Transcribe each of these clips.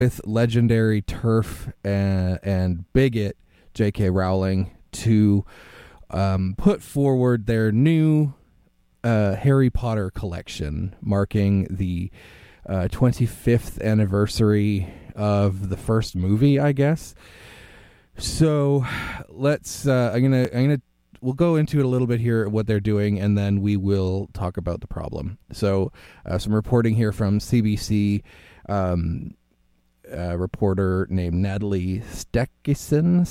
with legendary TERF and bigot J.K. Rowling to put forward their new Harry Potter collection, marking the 25th anniversary of the first movie, I guess. So let's we'll go into it a little bit here, what they're doing, and then we will talk about the problem. So some reporting here from CBC, a reporter named Natalie Stekison.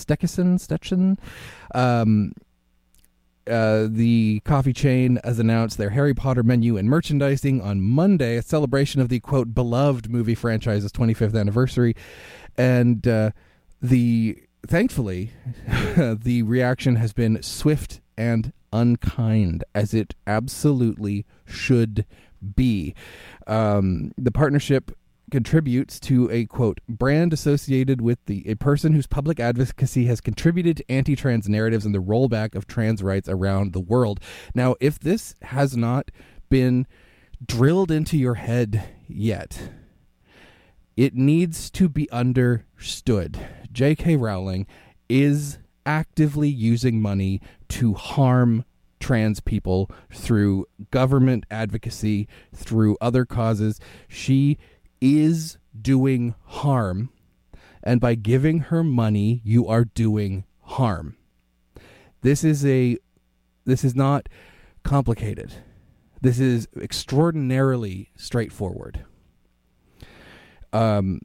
The coffee has announced their Harry Potter menu and merchandising on Monday, a celebration of the, quote, beloved movie franchise's 25th anniversary. And thankfully, the reaction has been swift and unkind, as it absolutely should be. The partnership contributes to a, quote, brand associated with a person whose public advocacy has contributed to anti-trans narratives and the rollback of trans rights around the world. Now, if this has not been drilled into your head yet, it needs to be understood. J.K. Rowling is actively using money to harm trans people through government advocacy, through other causes. She is doing harm, and by giving her money, you are doing harm. This is not complicated. This is extraordinarily straightforward. And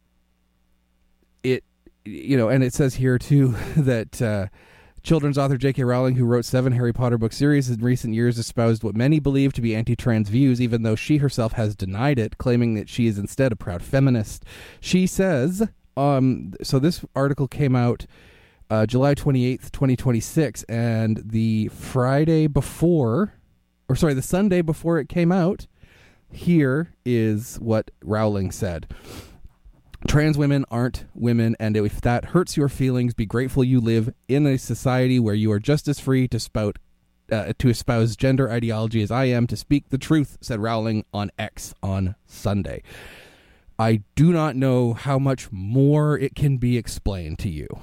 it says here too that children's author J.K. Rowling, who wrote 7 Harry Potter book series in recent years, espoused what many believe to be anti-trans views, even though she herself has denied it, claiming that she is instead a proud feminist. She says, so this article came out July 28th, 2026, and the Sunday before it came out, here is what Rowling said. Trans women aren't women, and if that hurts your feelings, be grateful you live in a society where you are just as free to espouse gender ideology as I am to speak the truth, said Rowling on X on Sunday. I do not know how much more it can be explained to you.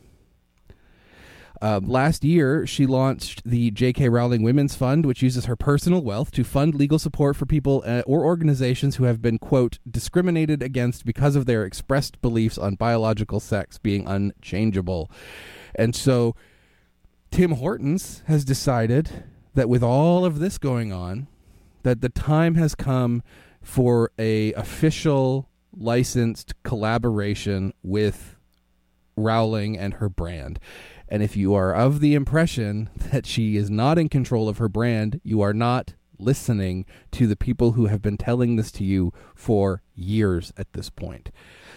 Last year, she launched the J.K. Rowling Women's Fund, which uses her personal wealth to fund legal support for people or organizations who have been, quote, discriminated against because of their expressed beliefs on biological sex being unchangeable. And so Tim Hortons has decided that with all of this going on, that the time has come for a official licensed collaboration with Rowling and her brand. And if you are of the impression that she is not in control of her brand, you are not listening to the people who have been telling this to you for years at this point.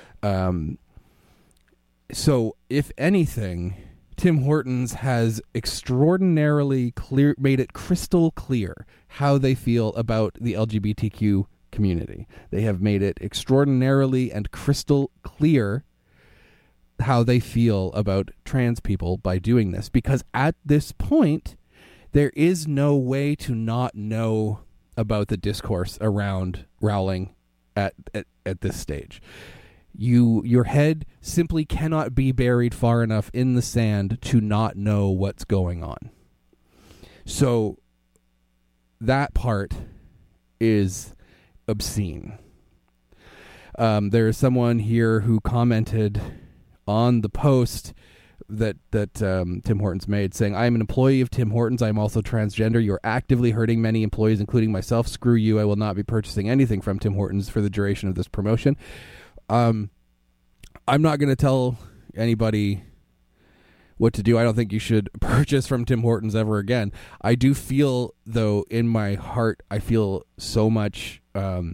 So, if anything, Tim Hortons has extraordinarily made it crystal clear how they feel about the LGBTQ community. They have made it extraordinarily and crystal clear how they feel about trans people by doing this, because at this point there is no way to not know about the discourse around Rowling at this stage. Your head simply cannot be buried far enough in the sand to not know what's going on. So that part is obscene. There is someone here who commented on the post that Tim Hortons made, saying, I am an employee of Tim Hortons. I am also transgender. You're actively hurting many employees, including myself. Screw you. I will not be purchasing anything from Tim Hortons for the duration of this promotion. I'm not going to tell anybody what to do. I don't think you should purchase from Tim Hortons ever again. I do feel, though, in my heart, I feel so much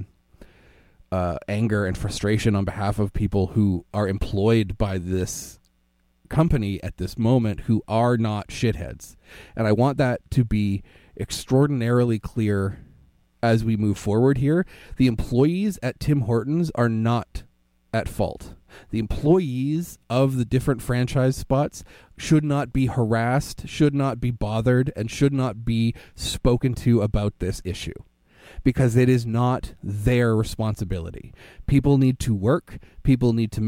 anger and frustration on behalf of people who are employed by this company at this moment who are not shitheads. And I want that to be extraordinarily clear as we move forward here. The employees at Tim Hortons are not at fault. The employees of the different franchise spots should not be harassed, should not be bothered, and should not be spoken to about this issue. because it is not their responsibility. People need to work. People need to